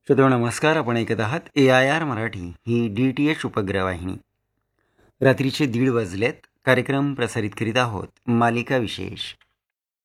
श्रोतो नमस्कार. आपण ऐकत आहात AIR मराठी ही DTH उपग्रहवाहिनी. रात्रीचे 1:30 वाजलेत. कार्यक्रम प्रसारित करीत आहोत मालिका विशेष.